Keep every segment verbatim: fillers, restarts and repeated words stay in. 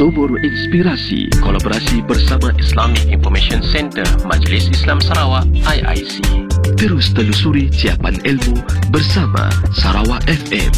Sumur Inspirasi, kolaborasi bersama Islamic Information Center Majlis Islam Sarawak I I C. Terus telusuri ciapan ilmu bersama Sarawak F M.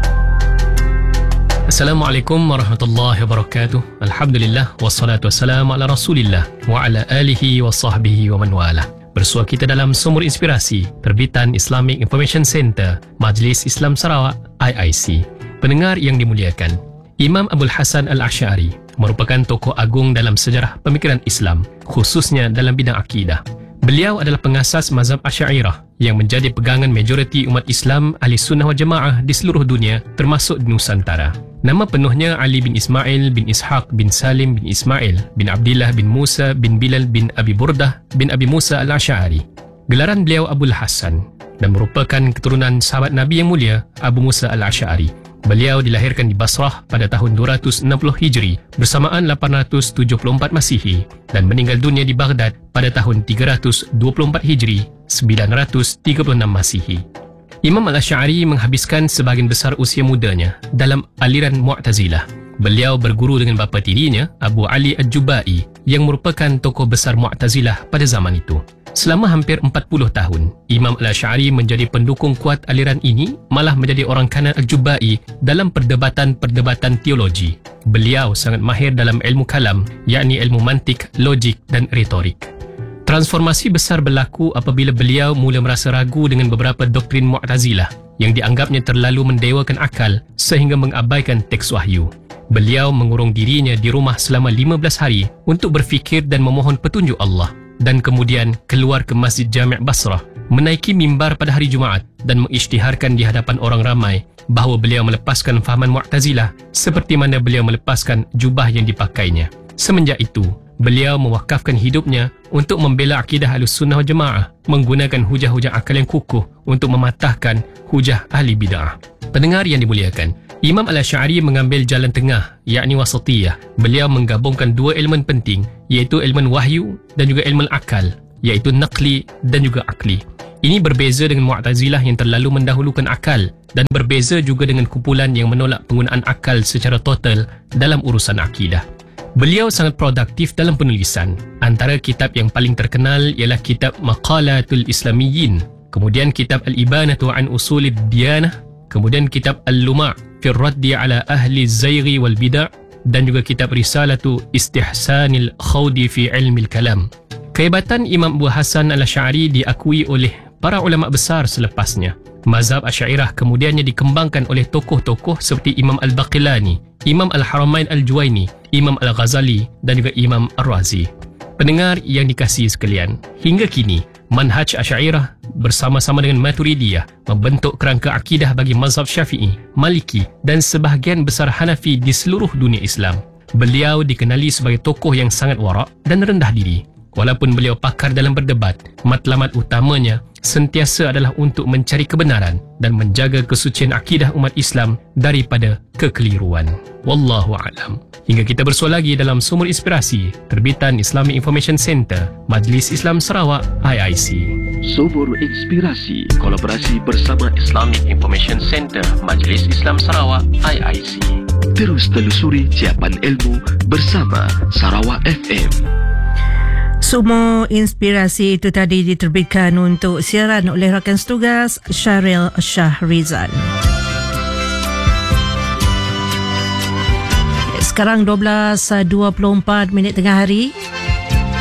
Assalamualaikum warahmatullahi wabarakatuh. Alhamdulillah wassalatu wassalamu ala Rasulillah wa ala alihi wa sahbihi wa man wala. Bersua kita dalam Sumur Inspirasi, terbitan Islamic Information Center Majlis Islam Sarawak I I C. Pendengar yang dimuliakan, Imam Abdul Hasan Al-Asy'ari merupakan tokoh agung dalam sejarah pemikiran Islam, khususnya dalam bidang akidah. Beliau adalah pengasas mazhab Asy'ariyah yang menjadi pegangan majoriti umat Islam Ahli Sunnah wal Jamaah di seluruh dunia, termasuk di Nusantara. Nama penuhnya Ali bin Ismail bin Ishaq bin Salim bin Ismail bin Abdillah bin Musa bin Bilal bin Abi Burdah bin Abi Musa Al-Asy'ari. Gelaran beliau Abul Hasan dan merupakan keturunan sahabat Nabi yang mulia Abu Musa Al-Asy'ari. Beliau dilahirkan di Basrah pada tahun dua ratus enam puluh Hijri bersamaan lapan ratus tujuh puluh empat Masihi dan meninggal dunia di Baghdad pada tahun tiga ratus dua puluh empat Hijri sembilan ratus tiga puluh enam Masihi. Imam Al-Asy'ari menghabiskan sebahagian besar usia mudanya dalam aliran Mu'tazilah. Beliau berguru dengan bapa tirinya Abu Ali Al-Jubai yang merupakan tokoh besar Mu'tazilah pada zaman itu. Selama hampir empat puluh tahun, Imam Al-Asy'ari menjadi pendukung kuat aliran ini, malah menjadi orang kanan Al-Jubai dalam perdebatan-perdebatan teologi. Beliau sangat mahir dalam ilmu kalam, yakni ilmu mantik, logik dan retorik. Transformasi besar berlaku apabila beliau mula merasa ragu dengan beberapa doktrin Mu'tazilah yang dianggapnya terlalu mendewakan akal sehingga mengabaikan teks wahyu. Beliau mengurung dirinya di rumah selama lima belas hari untuk berfikir dan memohon petunjuk Allah, dan kemudian keluar ke Masjid Jami' Basrah, menaiki mimbar pada hari Jumaat dan mengisytiharkan di hadapan orang ramai bahawa beliau melepaskan fahaman Mu'tazilah seperti mana beliau melepaskan jubah yang dipakainya. Semenjak itu, beliau mewakafkan hidupnya untuk membela akidah Ahlussunnah wal Jamaah, menggunakan hujah-hujah akal yang kukuh untuk mematahkan hujah ahli bid'ah. Pendengar yang dimuliakan, Imam Al-Asy'ari mengambil jalan tengah, yakni wasatiyah. Beliau menggabungkan dua elemen penting, iaitu elemen wahyu dan juga elemen akal, iaitu naqli dan juga akli. Ini berbeza dengan Mu'tazilah yang terlalu mendahulukan akal, dan berbeza juga dengan kumpulan yang menolak penggunaan akal secara total dalam urusan akidah. Beliau sangat produktif dalam penulisan. Antara kitab yang paling terkenal ialah kitab Maqalatul Islamiyyin, kemudian kitab Al-Ibanatu an Usulid Diyanah, kemudian kitab Al-Luma' fi Raddi ala Ahli Zayghi wal Bid'ah, dan juga kitab Risalatu Istihsanil Khawdi fi Ilmil Kalam. Kehebatan Imam Abu Hasan Al-Asy'ari diakui oleh para ulama besar selepasnya. Mazhab Asy'ariyah kemudiannya dikembangkan oleh tokoh-tokoh seperti Imam Al-Baqilani, Imam Al-Haramain Al-Juwaini, Imam Al-Ghazali dan juga Imam Ar-Razi. Pendengar yang dikasihi sekalian, hingga kini manhaj Asy'ariyah bersama-sama dengan Maturidiyah membentuk kerangka akidah bagi mazhab Syafi'i, Maliki dan sebahagian besar Hanafi di seluruh dunia Islam. Beliau dikenali sebagai tokoh yang sangat warak dan rendah diri. Walaupun beliau pakar dalam berdebat, matlamat utamanya sentiasa adalah untuk mencari kebenaran dan menjaga kesucian akidah umat Islam daripada kekeliruan. Wallahu a'lam. Hingga kita bersua lagi dalam Sumur Inspirasi, terbitan Islamic Information Center Majlis Islam Sarawak I I C. Sumur Inspirasi, kolaborasi bersama Islamic Information Center Majlis Islam Sarawak I I C. Terus telusuri ciapan ilmu bersama Sarawak F M. Sumur Inspirasi itu tadi diterbitkan untuk siaran oleh rakan setugas Syahril Shahrizan. Sekarang dua belas dua puluh empat minit tengah hari.